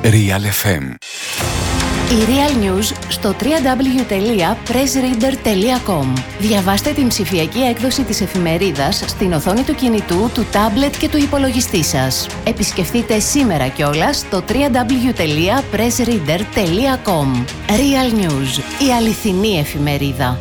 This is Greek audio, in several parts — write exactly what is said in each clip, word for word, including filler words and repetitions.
Real εφ εμ. Η Real News στο double-u double-u double-u τελεία press reader τελεία com. Διαβάστε την ψηφιακή έκδοση της εφημερίδας στην οθόνη του κινητού, του τάμπλετ και του υπολογιστή σας. Επισκεφτείτε σήμερα κιόλας το double-u double-u double-u τελεία press reader τελεία com. Real News, η αληθινή εφημερίδα.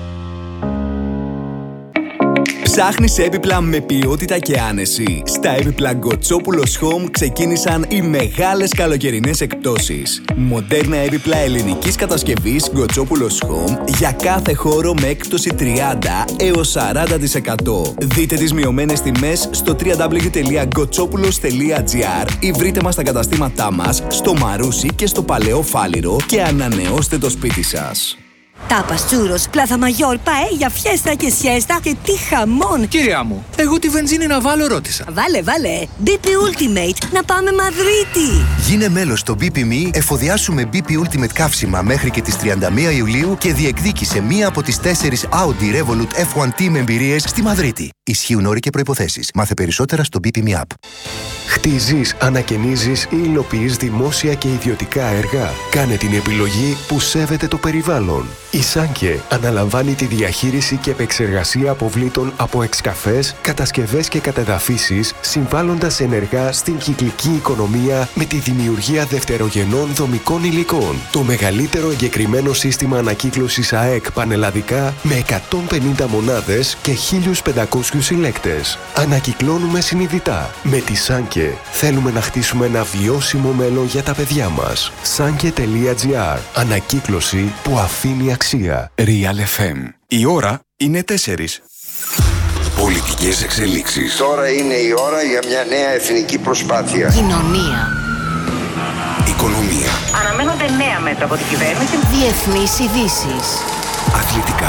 Ψάχνεις έπιπλα με ποιότητα και άνεση? Στα έπιπλα Γκοτσόπουλος Home ξεκίνησαν οι μεγάλες καλοκαιρινές εκπτώσεις. Μοντέρνα έπιπλα ελληνικής κατασκευής Γκοτσόπουλος Home για κάθε χώρο με έκπτωση τριάντα έως σαράντα τοις εκατό. Δείτε τις μειωμένες τιμές στο double-u double-u double-u τελεία γκοτσόπουλος τελεία τζι άρ ή βρείτε μας στα καταστήματά μας στο Μαρούσι και στο Παλαιό Φάληρο και ανανεώστε το σπίτι σας. Τάπας, τσούρος, πλάθα μαγιόρ, παέλια, φιέστα και σιέστα και τι χαμόν! Κυρία μου, εγώ τη βενζίνη να βάλω ρώτησα. Βάλε, βάλε! μπι πι Ultimate, να πάμε Μαδρίτη! Γίνε μέλος στο μπι πι μι, εφοδιάσουμε μπι πι Ultimate καύσιμα μέχρι και τις τριάντα μία Ιουλίου και διεκδίκησε μία από τις τέσσερις Audi Revolut εφ ουάν Team εμπειρίες στη Μαδρίτη. Ισχύουν όροι και προϋποθέσεις. Μάθε περισσότερα στο μπι πι εμ App. Χτίζεις, ανακαινίζεις ή υλοποιείς δημόσια και ιδιωτικά έργα? Κάνε την επιλογή που σέβεται το περιβάλλον. Η Σάνκε αναλαμβάνει τη διαχείριση και επεξεργασία αποβλήτων από εξκαφές, κατασκευές και κατεδαφίσεις, συμβάλλοντας ενεργά στην κυκλική οικονομία με τη δημιουργία δευτερογενών δομικών υλικών. Το μεγαλύτερο εγκεκριμένο σύστημα ανακύκλωσης ΑΕΚ πανελλαδικά με εκατόν πενήντα μονάδες και χίλιους πεντακόσιους συλλέκτες. Ανακυκλώνουμε συνειδητά. Με τη Σάνκε θέλουμε να χτίσουμε ένα βιώσιμο μέλλον για τα παιδιά μας. σάνκε τελεία τζι άρ. Ανακύκλωση που αφήνει αξία. Real εφ εμ. Η ώρα είναι τέσσερις. Πολιτικές εξελίξεις. Τώρα είναι η ώρα για μια νέα εθνική προσπάθεια. Κοινωνία. Οικονομία. Αναμένονται νέα μέτρα από την κυβέρνηση. Διεθνείς ειδήσεις. Αθλητικά.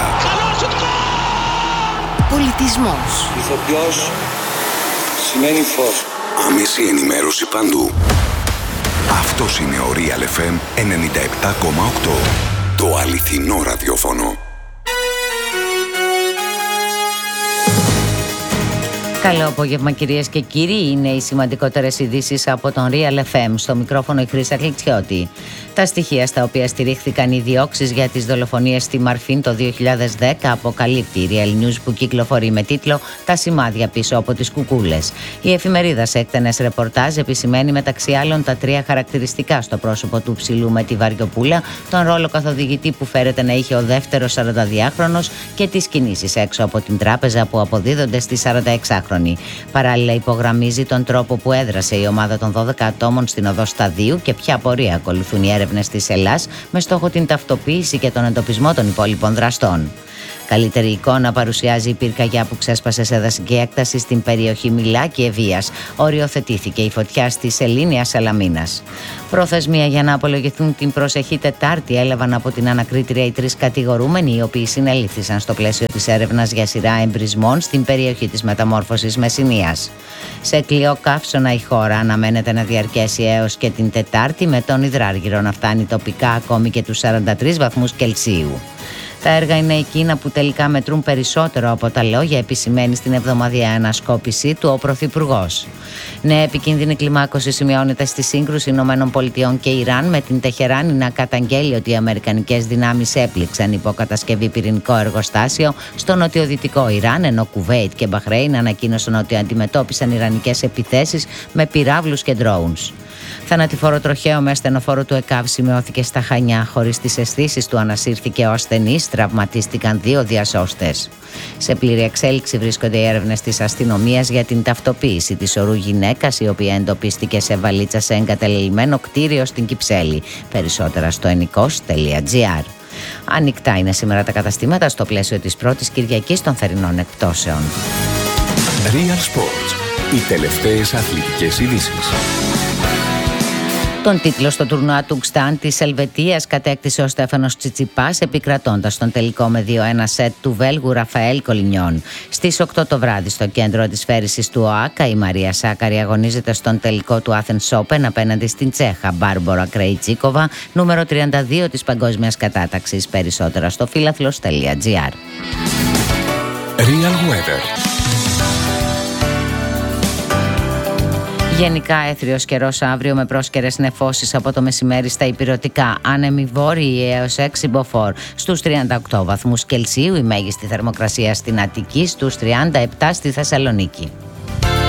Πολιτισμός. Ηθοποιός σημαίνει φως. Άμεση ενημέρωση παντού. Αυτός είναι ο Real εφ εμ ενενήντα επτά κόμμα οκτώ. Το αληθινό ραδιόφωνο. Καλό απόγευμα κυρίες και κύριοι, είναι οι σημαντικότερες ειδήσεις από τον Real εφ εμ. Στο μικρόφωνο η Χρύσα Γλυτσιώτη. Τα στοιχεία στα οποία στηρίχθηκαν οι διώξεις για τις δολοφονίες στη Μαρφίν το δύο χιλιάδες δέκα αποκαλύπτει η Real News, που κυκλοφορεί με τίτλο «Τα σημάδια πίσω από τις κουκούλες». Η εφημερίδα σε έκτενες ρεπορτάζ επισημαίνει μεταξύ άλλων τα τρία χαρακτηριστικά στο πρόσωπο του ψηλού με τη Βαριοπούλα, τον ρόλο καθοδηγητή που φέρεται να είχε ο δεύτερος σαρανταδυάχρονος και τις κινήσεις έξω από την τράπεζα που αποδίδονται στη σαρανταεξάχρονη. Παράλληλα, υπογραμμίζει τον τρόπο που έδρασε η ομάδα των δώδεκα ατόμων στην οδό Σταδίου και ποια πορεία ακολουθούν οι έρευνες της Ελλάς με στόχο την ταυτοποίηση και τον εντοπισμό των υπόλοιπων δραστών. Καλύτερη εικόνα παρουσιάζει η πυρκαγιά που ξέσπασε σε δασική έκταση στην περιοχή Μιλά και Ευβοίας. Οριοθετήθηκε η φωτιά στη Σελήνια Σαλαμίνας. Προθεσμία για να απολογηθούν την προσεχή Τετάρτη έλαβαν από την ανακρίτρια οι τρεις κατηγορούμενοι, οι οποίοι συνελήφθησαν στο πλαίσιο της έρευνας για σειρά εμπρισμών στην περιοχή της Μεταμόρφωσης Μεσσηνίας. Σε κλειό καύσωνα η χώρα αναμένεται να διαρκέσει έως και την Τετάρτη, με τον υδράργυρο να φτάνει τοπικά ακόμη και τους σαράντα τρεις βαθμούς Κελσίου. Τα έργα είναι εκείνα που τελικά μετρούν περισσότερο από τα λόγια, επισημαίνει στην εβδομαδιαία ανασκόπησή του ο Πρωθυπουργός. Νέα επικίνδυνη κλιμάκωση σημειώνεται στη σύγκρουση ΗΠΑ και Ιράν, με την Τεχεράνη να καταγγέλει ότι οι αμερικανικές δυνάμεις έπληξαν υποκατασκευή πυρηνικό εργοστάσιο στο νοτιοδυτικό Ιράν, ενώ Κουβέιτ και Μπαχρέιν ανακοίνωσαν ότι αντιμετώπισαν ιρανικές επιθέσεις με πυράβλους και drones. Θανατηφόρο τροχαίο με ασθενοφόρο του ΕΚΑΒ σημειώθηκε στα Χανιά. Χωρίς τις αισθήσεις του ανασύρθηκε ο ασθενής, τραυματίστηκαν δύο διασώστες. Σε πλήρη εξέλιξη βρίσκονται οι έρευνες της αστυνομίας για την ταυτοποίηση της ορού γυναίκας, η οποία εντοπίστηκε σε βαλίτσα σε εγκαταλελειμμένο κτίριο στην Κυψέλη. Περισσότερα στο ενικός τελεία τζι άρ. Ανοιχτά είναι σήμερα τα καταστήματα στο πλαίσιο της πρώτης Κυριακής των θερινών εκπτώσεων. Real Sports. Οι τελευταίες αθλητικές ειδήσεις. Τον τίτλο στο τουρνουά του Γκστάν της Ελβετίας κατέκτησε ο Στέφανος Τσιτσιπάς, επικρατώντας τον τελικό με δύο ένα σετ του Βέλγου Ραφαέλ Κολινιόν. Στις οκτώ το βράδυ στο κέντρο της φέρησης του ΟΑΚΑ, η Μαρία Σάκαρη αγωνίζεται στον τελικό του Athens Open απέναντι στην Τσέχα Μπάρμπορα Κρεϊτσίκοβα, νούμερο τριάντα δύο της παγκόσμιας κατάταξης. Περισσότερα στο φίλαθλος τελεία τζι άρ. Real Weather. Γενικά έθριος καιρός αύριο με πρόσκαιρες νεφώσεις από το μεσημέρι στα ηπειρωτικά. Άνεμοι βόρειοι έως έξι μποφόρ. Στους τριάντα οκτώ βαθμούς Κελσίου η μέγιστη θερμοκρασία στην Αττική, στους τριάντα επτά στη Θεσσαλονίκη.